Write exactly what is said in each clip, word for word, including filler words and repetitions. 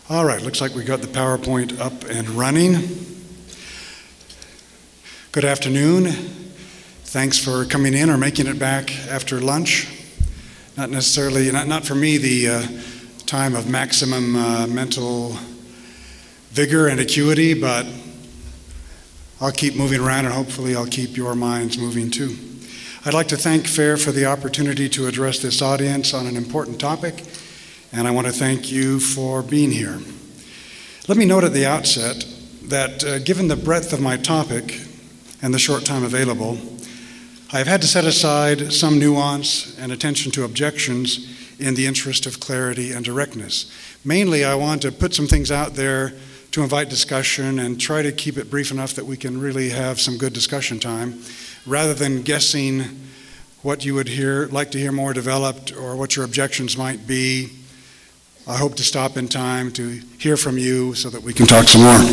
All right, looks like we got the PowerPoint up and running. Good afternoon. Thanks for coming in or making it back after lunch. Not necessarily, not, not for me, the uh, time of maximum uh, mental vigor and acuity, but I'll keep moving around and hopefully I'll keep your minds moving too. I'd like to thank FAIR for the opportunity to address this audience on an important topic, and I want to thank you for being here. Let me note at the outset that uh, given the breadth of my topic and the short time available, I've had to set aside some nuance and attention to objections in the interest of clarity and directness. Mainly, I want to put some things out there to invite discussion and try to keep it brief enough that we can really have some good discussion time, rather than guessing what you would hear, like to hear more developed or what your objections might be. I hope to stop in time to hear from you so that we can talk some more.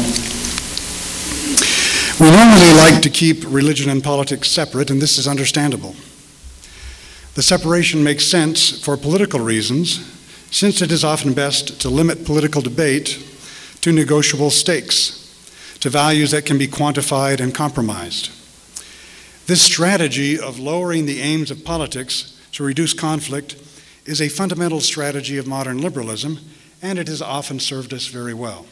We normally like to keep religion and politics separate, and this is understandable. The separation makes sense for political reasons, since it is often best to limit political debate to negotiable stakes, to values that can be quantified and compromised. This strategy of lowering the aims of politics to reduce conflict is a fundamental strategy of modern liberalism, and it has often served us very well.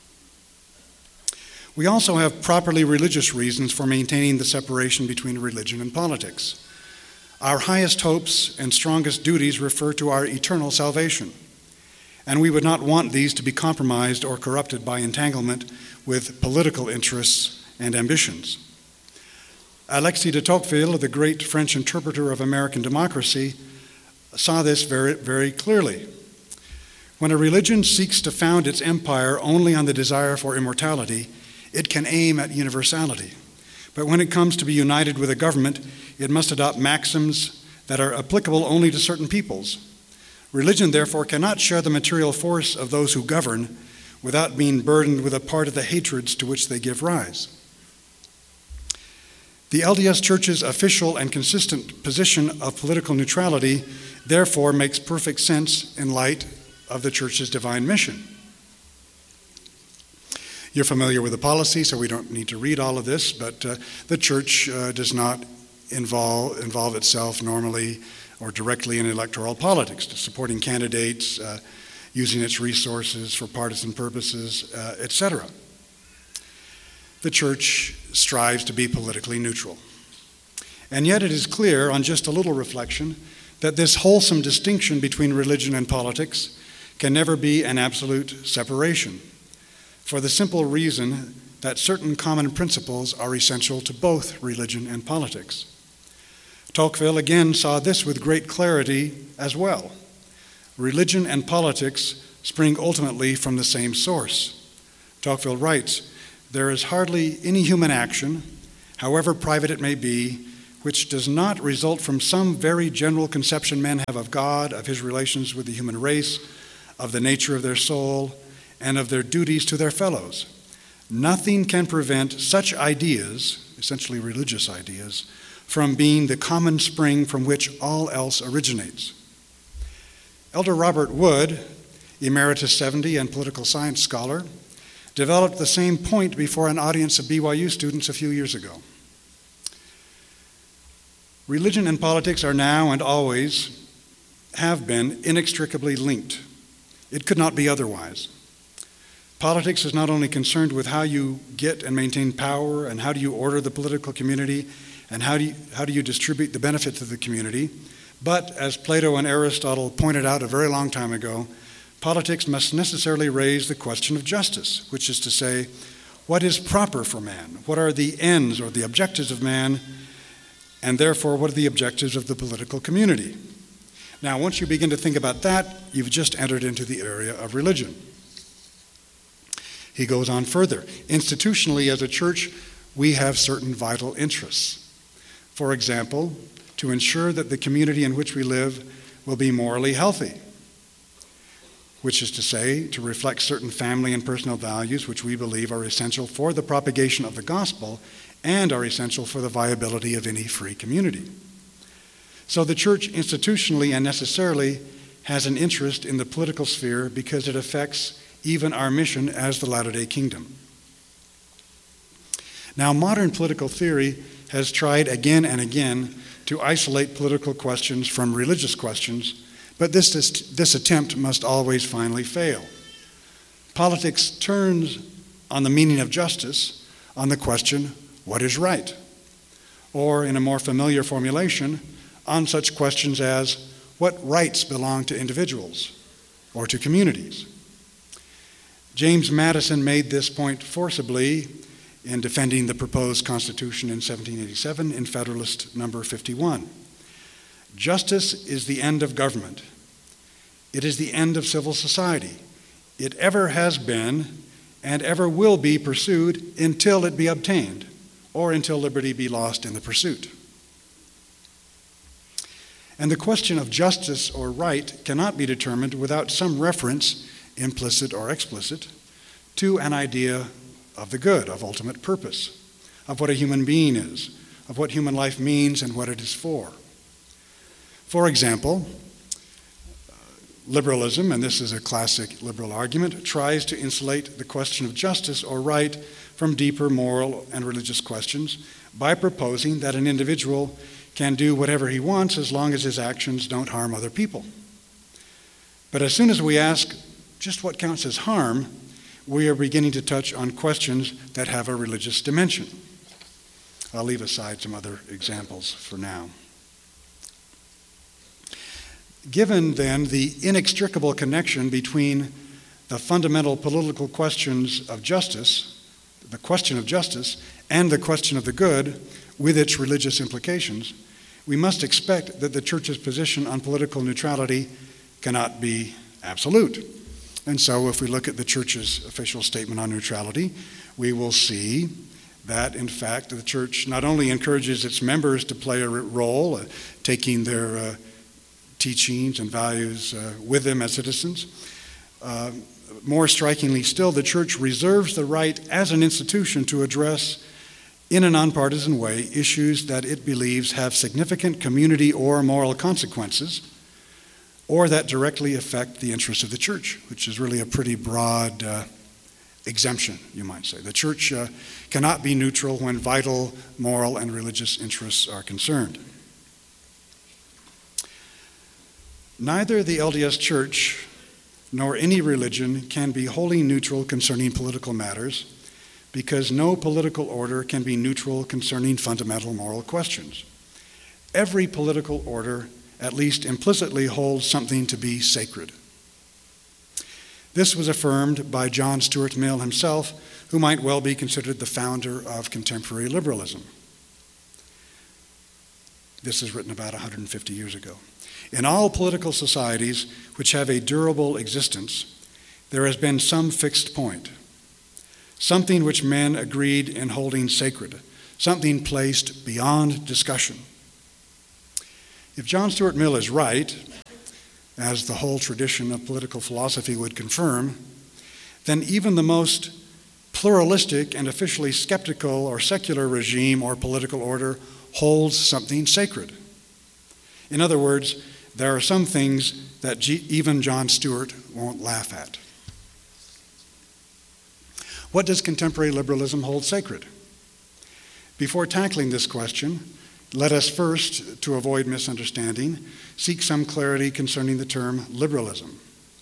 We also have properly religious reasons for maintaining the separation between religion and politics. Our highest hopes and strongest duties refer to our eternal salvation, and we would not want these to be compromised or corrupted by entanglement with political interests and ambitions. Alexis de Tocqueville, the great French interpreter of American democracy, saw this very, very clearly. When a religion seeks to found its empire only on the desire for immortality, it can aim at universality. But when it comes to be united with a government, it must adopt maxims that are applicable only to certain peoples. Religion, therefore, cannot share the material force of those who govern without being burdened with a part of the hatreds to which they give rise. The L D S Church's official and consistent position of political neutrality therefore makes perfect sense in light of the Church's divine mission. You're familiar with the policy, so we don't need to read all of this, but uh, the Church uh, does not involve, involve itself normally or directly in electoral politics, supporting candidates, uh, using its resources for partisan purposes, uh, et cetera. The Church strives to be politically neutral. And yet it is clear, on just a little reflection, that this wholesome distinction between religion and politics can never be an absolute separation, for the simple reason that certain common principles are essential to both religion and politics. Tocqueville again saw this with great clarity as well. Religion and politics spring ultimately from the same source. Tocqueville writes, "There is hardly any human action, however private it may be, which does not result from some very general conception men have of God, of his relations with the human race, of the nature of their soul, and of their duties to their fellows. Nothing can prevent such ideas," essentially religious ideas, "from being the common spring from which all else originates." Elder Robert Wood, Emeritus seventy and political science scholar, developed the same point before an audience of B Y U students a few years ago. Religion and politics are now and always have been inextricably linked. It could not be otherwise. Politics is not only concerned with how you get and maintain power and how do you order the political community and how do you, how do you distribute the benefits of the community, but as Plato and Aristotle pointed out a very long time ago, politics must necessarily raise the question of justice, which is to say, what is proper for man? What are the ends or the objectives of man? And therefore, what are the objectives of the political community? Now, once you begin to think about that, you've just entered into the area of religion. He goes on further. Institutionally, as a church, we have certain vital interests. For example, to ensure that the community in which we live will be morally healthy, which is to say, to reflect certain family and personal values which we believe are essential for the propagation of the gospel and are essential for the viability of any free community. So the church institutionally and necessarily has an interest in the political sphere because it affects even our mission as the Latter-day Kingdom. Now, modern political theory has tried again and again to isolate political questions from religious questions, but this, this, this attempt must always finally fail. Politics turns on the meaning of justice on the question, what is right? Or, in a more familiar formulation, on such questions as, what rights belong to individuals or to communities? James Madison made this point forcibly in defending the proposed Constitution in seventeen eighty-seven in Federalist number fifty-one. Justice is the end of government. It is the end of civil society. It ever has been and ever will be pursued until it be obtained, or until liberty be lost in the pursuit. And the question of justice or right cannot be determined without some reference, implicit or explicit, to an idea of the good, of ultimate purpose, of what a human being is, of what human life means and what it is for. For example, liberalism, and this is a classic liberal argument, tries to insulate the question of justice or right from deeper moral and religious questions by proposing that an individual can do whatever he wants as long as his actions don't harm other people. But as soon as we ask just what counts as harm, we are beginning to touch on questions that have a religious dimension. I'll leave aside some other examples for now. Given, then, the inextricable connection between the fundamental political questions of justice, the question of justice, and the question of the good, with its religious implications, we must expect that the Church's position on political neutrality cannot be absolute. And so if we look at the Church's official statement on neutrality, we will see that, in fact, the Church not only encourages its members to play a role, uh, taking their uh, teachings and values uh, with them as citizens, uh, more strikingly still, the Church reserves the right as an institution to address in a nonpartisan way issues that it believes have significant community or moral consequences, or that directly affect the interests of the Church, which is really a pretty broad uh, exemption, you might say. The Church uh, cannot be neutral when vital moral and religious interests are concerned. Neither the L D S Church nor any religion can be wholly neutral concerning political matters, because no political order can be neutral concerning fundamental moral questions. Every political order, at least implicitly, holds something to be sacred. This was affirmed by John Stuart Mill himself, who might well be considered the founder of contemporary liberalism. This is written about one hundred fifty years ago. In all political societies which have a durable existence, there has been some fixed point, something which men agreed in holding sacred, something placed beyond discussion. If John Stuart Mill is right, as the whole tradition of political philosophy would confirm, then even the most pluralistic and officially skeptical or secular regime or political order holds something sacred. In other words, there are some things that G- even John Stuart won't laugh at. What does contemporary liberalism hold sacred? Before tackling this question, let us first, to avoid misunderstanding, seek some clarity concerning the term liberalism.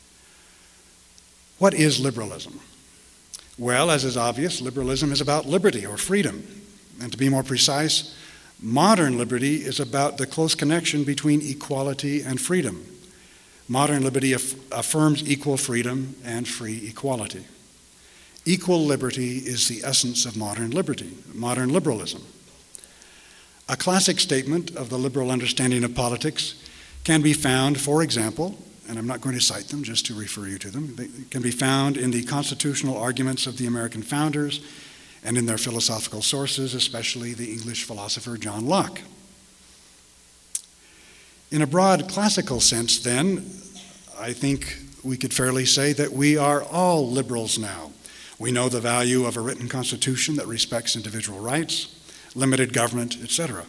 What is liberalism? Well, as is obvious, liberalism is about liberty or freedom. And to be more precise, modern liberty is about the close connection between equality and freedom. Modern liberty aff- affirms equal freedom and free equality. Equal liberty is the essence of modern liberty, modern liberalism. A classic statement of the liberal understanding of politics can be found, for example, and I'm not going to cite them, just to refer you to them, they can be found in the constitutional arguments of the American founders and in their philosophical sources, especially the English philosopher John Locke. In a broad classical sense, then, I think we could fairly say that we are all liberals now. We know the value of a written constitution that respects individual rights, limited government, et cetera.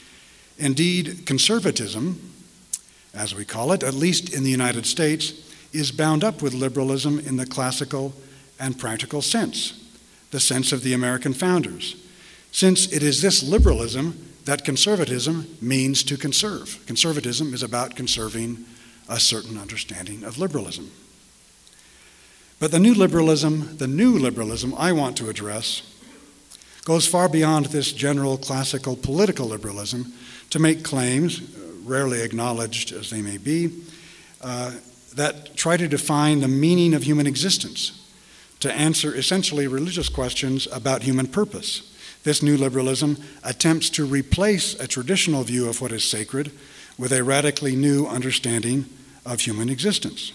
Indeed, conservatism, as we call it, at least in the United States, is bound up with liberalism in the classical and practical sense, the sense of the American founders, since it is this liberalism that conservatism means to conserve. Conservatism is about conserving a certain understanding of liberalism. But the new liberalism, the new liberalism I want to address, goes far beyond this general classical political liberalism to make claims, rarely acknowledged as they may be, uh, that try to define the meaning of human existence, to answer essentially religious questions about human purpose. This new liberalism attempts to replace a traditional view of what is sacred with a radically new understanding of human existence.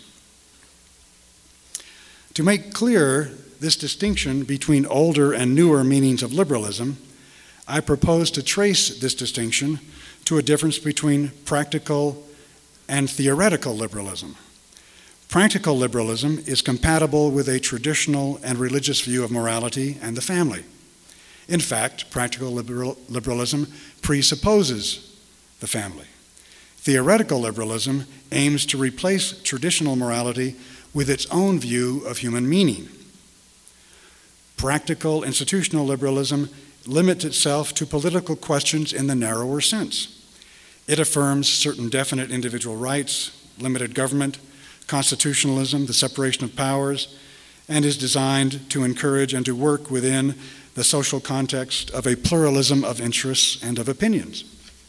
To make clear this distinction between older and newer meanings of liberalism, I propose to trace this distinction to a difference between practical and theoretical liberalism. Practical liberalism is compatible with a traditional and religious view of morality and the family. In fact, practical liberal, liberalism presupposes the family. Theoretical liberalism aims to replace traditional morality with its own view of human meaning. Practical institutional liberalism limits itself to political questions in the narrower sense. It affirms certain definite individual rights, limited government, constitutionalism, the separation of powers, and is designed to encourage and to work within the social context of a pluralism of interests and of opinions.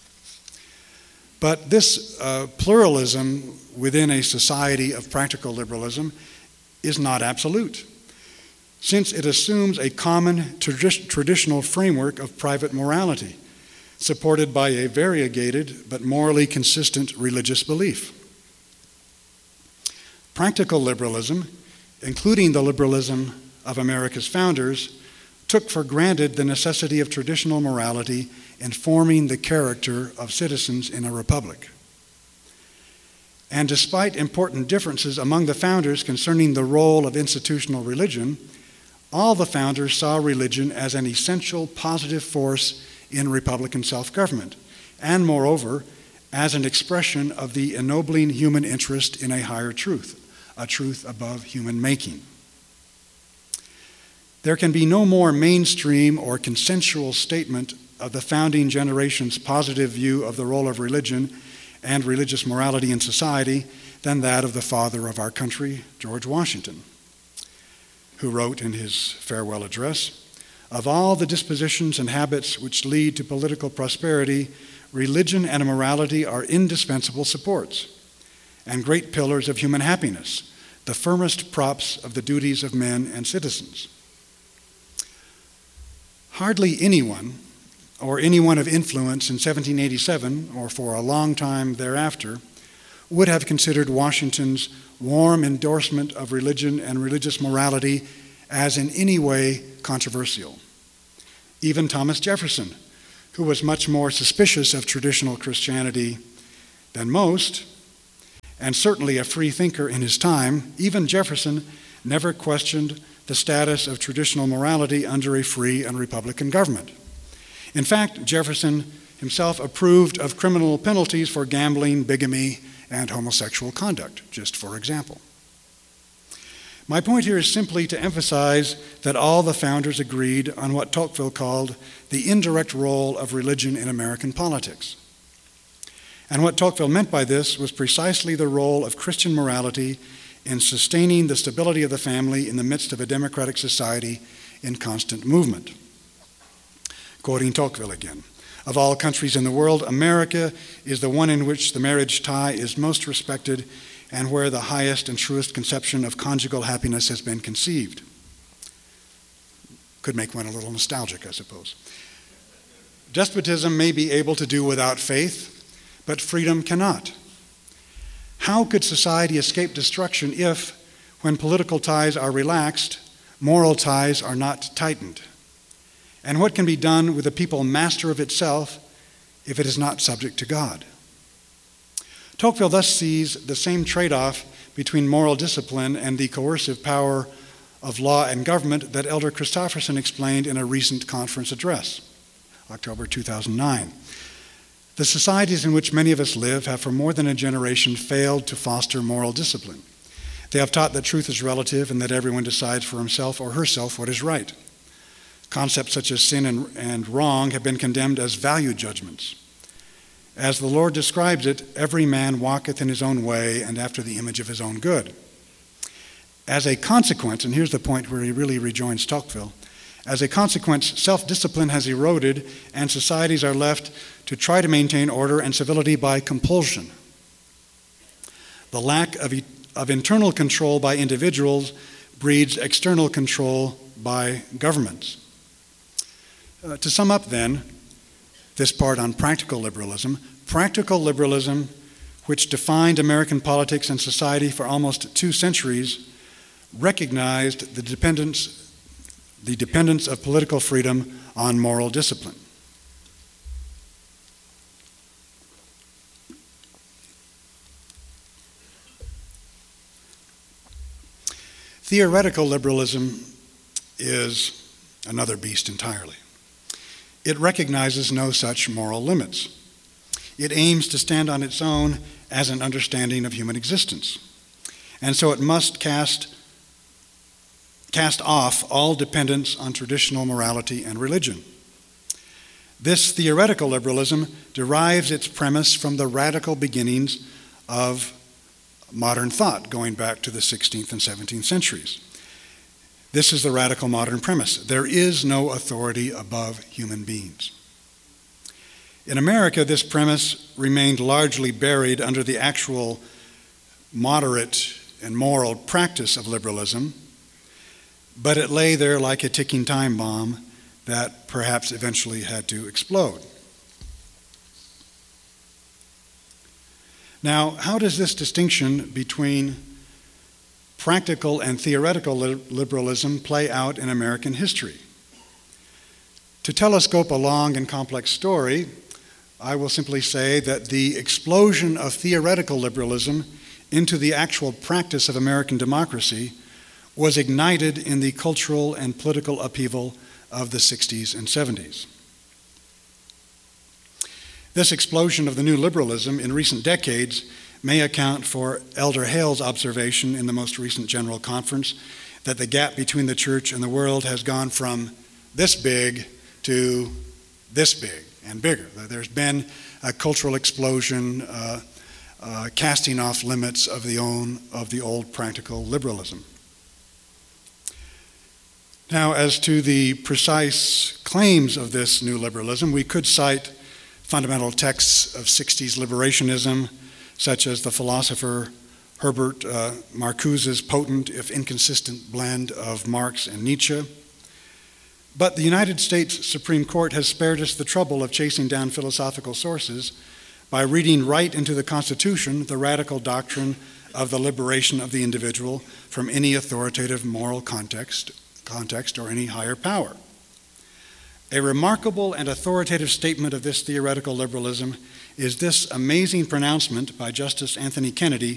But this uh, pluralism within a society of practical liberalism is not absolute, since it assumes a common tradi- traditional framework of private morality, supported by a variegated but morally consistent religious belief. Practical liberalism, including the liberalism of America's founders, took for granted the necessity of traditional morality in forming the character of citizens in a republic. And despite important differences among the founders concerning the role of institutional religion, all the founders saw religion as an essential positive force in Republican self-government, and moreover, as an expression of the ennobling human interest in a higher truth, a truth above human making. There can be no more mainstream or consensual statement of the founding generation's positive view of the role of religion and religious morality in society than that of the father of our country, George Washington, who wrote in his farewell address, "Of all the dispositions and habits which lead to political prosperity, religion and morality are indispensable supports and great pillars of human happiness, the firmest props of the duties of men and citizens." Hardly anyone, or anyone of influence in seventeen eighty-seven, or for a long time thereafter, would have considered Washington's warm endorsement of religion and religious morality as in any way controversial. Even Thomas Jefferson, who was much more suspicious of traditional Christianity than most, and certainly a free thinker in his time, even Jefferson never questioned the status of traditional morality under a free and republican government. In fact, Jefferson himself approved of criminal penalties for gambling, bigamy, and homosexual conduct, just for example. My point here is simply to emphasize that all the founders agreed on what Tocqueville called the indirect role of religion in American politics. And what Tocqueville meant by this was precisely the role of Christian morality in sustaining the stability of the family in the midst of a democratic society in constant movement. Quoting Tocqueville again, "Of all countries in the world, America is the one in which the marriage tie is most respected and where the highest and truest conception of conjugal happiness has been conceived." Could make one a little nostalgic, I suppose. Despotism may be able to do without faith, but freedom cannot. How could society escape destruction if, when political ties are relaxed, moral ties are not tightened? And what can be done with a people master of itself if it is not subject to God? Tocqueville thus sees the same trade-off between moral discipline and the coercive power of law and government that Elder Christofferson explained in a recent conference address, October two thousand nine. The societies in which many of us live have for more than a generation failed to foster moral discipline. They have taught that truth is relative and that everyone decides for himself or herself what is right. Concepts such as sin and, and wrong have been condemned as value judgments. As the Lord describes it, every man walketh in his own way and after the image of his own good. As a consequence, and here's the point where he really rejoins Tocqueville, as a consequence, self-discipline has eroded and societies are left to try to maintain order and civility by compulsion. The lack of, e- of internal control by individuals breeds external control by governments. Uh, to sum up then, this part on practical liberalism, practical liberalism, which defined American politics and society for almost two centuries, recognized the dependence the dependence of political freedom on moral discipline. Theoretical liberalism is another beast entirely. It recognizes no such moral limits. It aims to stand on its own as an understanding of human existence. And so it must cast cast off all dependence on traditional morality and religion. This theoretical liberalism derives its premise from the radical beginnings of modern thought, going back to the sixteenth and seventeenth centuries. This is the radical modern premise. There is no authority above human beings. In America, this premise remained largely buried under the actual moderate and moral practice of liberalism, but it lay there like a ticking time bomb that perhaps eventually had to explode. Now, how does this distinction between practical and theoretical liberalism play out in American history? To telescope a long and complex story, I will simply say that the explosion of theoretical liberalism into the actual practice of American democracy was ignited in the cultural and political upheaval of the sixties and seventies. This explosion of the new liberalism in recent decades may account for Elder Hale's observation in the most recent General Conference that the gap between the church and the world has gone from this big to this big and bigger. There's been a cultural explosion, uh, uh, casting off limits of the, own, of the old practical liberalism. Now, as to the precise claims of this new liberalism, we could cite fundamental texts of sixties liberationism, such as the philosopher Herbert uh, Marcuse's potent, if inconsistent, blend of Marx and Nietzsche. But the United States Supreme Court has spared us the trouble of chasing down philosophical sources by reading right into the Constitution the radical doctrine of the liberation of the individual from any authoritative moral context context or any higher power. A remarkable and authoritative statement of this theoretical liberalism is this amazing pronouncement by Justice Anthony Kennedy